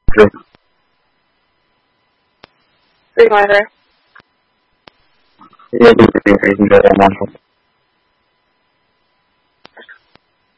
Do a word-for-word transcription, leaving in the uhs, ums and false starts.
Three. Three, Margaret. Yeah, you can go there, Marshall.